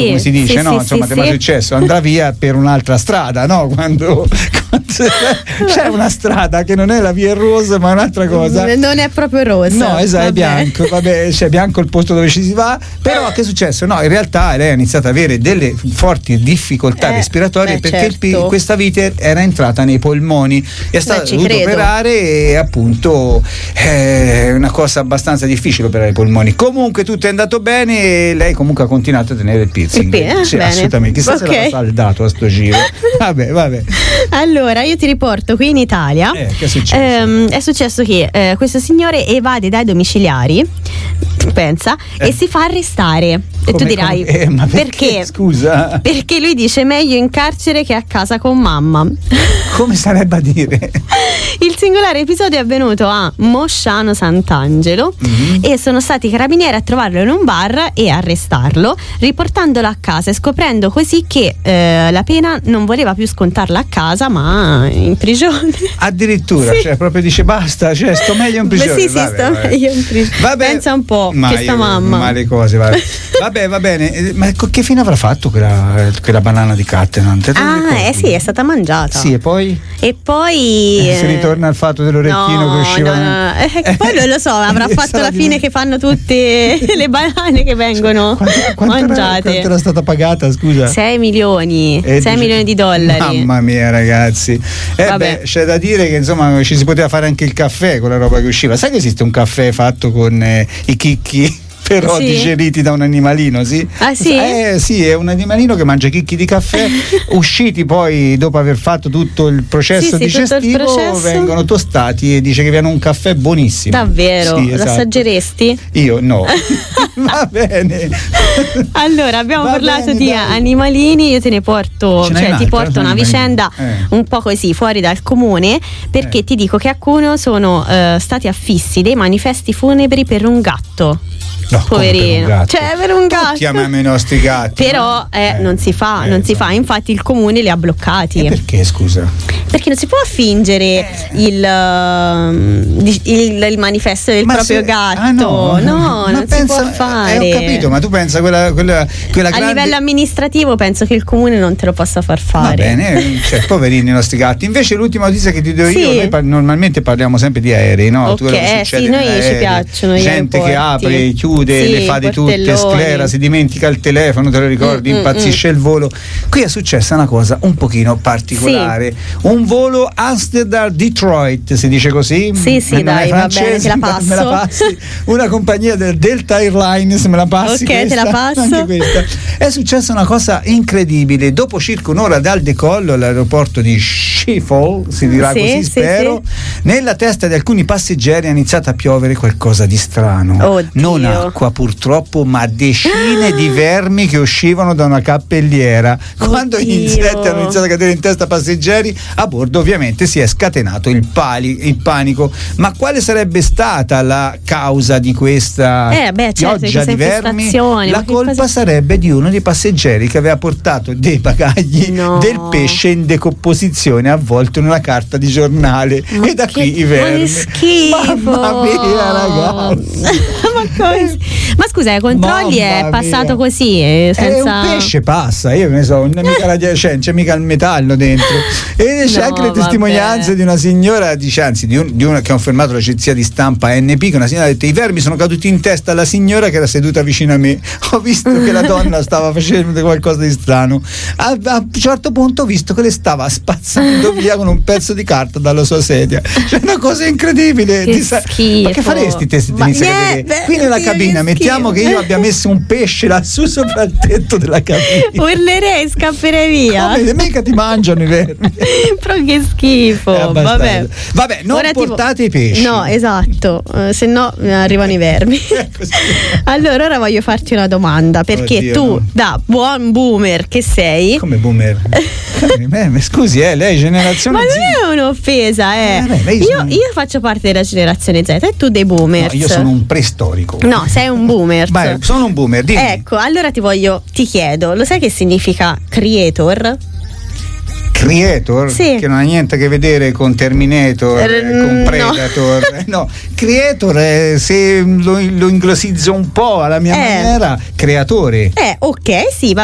come si dice, no? Insomma, ti è mai successo? Andrà via per un'altra strada, no? Quando c'è una strada che non è la via rosa, ma un'altra cosa. Non è proprio rosa. No, esatto, è bianco. Vabbè, c'è bianco il posto dove ci si va. Però che è successo? No, in realtà lei ha iniziato ad avere delle forti difficoltà respiratorie perché questa vite era entrata nei polmoni e è stata dovuta operare, e appunto è una cosa abbastanza difficile operare i polmoni. Comunque tutto è andato bene e lei comunque ha continuato a tenere il piercing. Sì, assolutamente. Chissà se l'ha saldato a sto giro. Vabbè. Allora, io ti riporto qui in Italia. Che è successo? È successo che questo signore evade dai domiciliari, pensa, e si fa arrestare. E tu dirai, ma perché? Scusa. Perché lui dice meglio in carcere che a casa con mamma. Come sarebbe a dire? Il singolare episodio è avvenuto a Mosciano Sant'Angelo e sono stati i carabinieri a trovarlo in un bar e arrestarlo, riportandolo a casa e scoprendo così che la pena non voleva più scontarla a casa ma in prigione. Addirittura, sì. Cioè proprio dice basta, cioè sto meglio in prigione. Sì, sto meglio in prigione. Vabbè. Pensa un po' questa mamma. Ma le cose, vabbè, va bene. Ma che fine avrà fatto quella banana di Cattelan? Sì, è stata mangiata. Sì, e poi? Si ritorna al fatto dell'orecchino che usciva. Poi non lo so, avrà fatto la fine che fanno tutte le banane che vengono mangiate. Quanto era stata pagata, scusa? 6 milioni. 6 milioni di dollari. Mamma mia, ragazzi. C'è da dire che insomma ci si poteva fare anche il caffè con la roba che usciva. Sai che esiste un caffè fatto con i chicchi? Però digeriti da un animalino, sì? Ah, sì? Sì, è un animalino che mangia chicchi di caffè, usciti poi dopo aver fatto tutto il processo digestivo, vengono tostati e dice che viene un caffè buonissimo. Davvero? Sì, lo assaggeresti? Io no. Va bene. Allora, abbiamo parlato di animalini, io te ne porto, ti porto una vicenda un po' così fuori dal comune, perché ti dico che a Cuneo sono stati affissi dei manifesti funebri per un gatto. No, poverino, per un gatto. Tutti amiamo i nostri gatti. Però non si fa. Infatti il comune li ha bloccati. E perché, scusa? Perché non si può affingere il manifesto del proprio gatto. Non si può fare. Ho capito, ma tu pensa quella a livello amministrativo penso che il comune non te lo possa far fare. Va bene, poverini i nostri gatti. Invece l'ultima notizia che ti do io, noi normalmente parliamo sempre di aerei, no? Ok, noi ci piacciono gente che apre, chiude, le fa di tutte, sclera, si dimentica il telefono, te lo ricordi, impazzisce il volo. Qui è successa una cosa un pochino particolare. Un volo Amsterdam-Detroit, si dice così? Sì, dai, va bene, te la passo. Me la passi? Una compagnia del Delta Airlines, me la passi? Ok, questa? Te la passo. Anche questa. È successa una cosa incredibile. Dopo circa un'ora dal decollo all'aeroporto di Schiphol, si dirà così, spero, nella testa di alcuni passeggeri è iniziato a piovere qualcosa di strano. Oddio. Non acqua purtroppo, ma decine di vermi che uscivano da una cappelliera. Quando gli insetti hanno iniziato a cadere in testa ai passeggeri, a bordo ovviamente si è scatenato il panico. Ma quale sarebbe stata la causa di questa pioggia di vermi? La colpa sarebbe di uno dei passeggeri che aveva portato dei bagagli del pesce in decomposizione avvolto in una carta di giornale. E da qui i vermi. Mamma mia, ragazzi. Ma scusa, ai controlli è passato così senza... un pesce passa, io ne so, c'è mica il metallo dentro. E c'è anche le testimonianze di una signora, di una che ha confermato l'agenzia di stampa NP, che una signora ha detto: i vermi sono caduti in testa alla signora che era seduta vicino a me. Ho visto che la donna stava facendo qualcosa di strano. A un certo punto ho visto che le stava spazzando via con un pezzo di carta dalla sua sedia. C'è una cosa incredibile. Che schifo. Ma che faresti te se tenisse a vedere? Qui nella cabina mettiamo che io abbia messo un pesce lassù sopra il tetto della cabina. Urlerei, scapperei via. Come? Mica ti mangiano i vermi. Però che schifo. Vabbè, non portate i pesci. No, esatto, se no arrivano i vermi. Allora ora voglio farti una domanda, perché tu da buon boomer che sei. Come boomer? Scusi, lei generazione Z. Ma non è un'offesa, io faccio parte della generazione Z e tu dei boomer. No, io sono un preistorico. No, sei un boomer. Beh, sono un boomer, dimmi. Ecco, allora ti chiedo, lo sai che significa creator? Creator? Sì. Che non ha niente a che vedere con Terminator, con Predator. No, Creator, se lo inglosizzo un po' alla mia maniera, creatore. Ok, sì, va